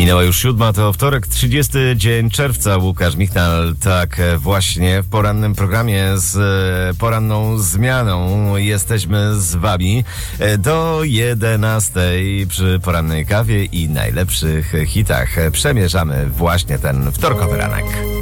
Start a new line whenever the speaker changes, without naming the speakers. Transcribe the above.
Minęła już 7, to wtorek, 30 dzień czerwca. Łukasz Michnal, tak właśnie w porannym programie z poranną zmianą jesteśmy z wami do 11 przy porannej kawie i najlepszych hitach. Przemierzamy właśnie ten wtorkowy ranek.